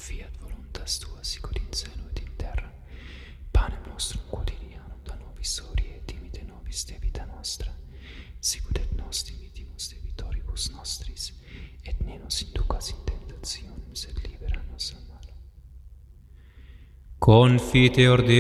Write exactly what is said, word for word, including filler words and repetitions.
fiat voluntas tua, sicut in cielo et in terra. Panem nostrum quotidianum da nobis hodie et dimite nobis debita nostra, sicut et nos dimitimus debitoribus nostris, et ne nos inducas in tentationem, sed libera nos a malo. Confiteor Deum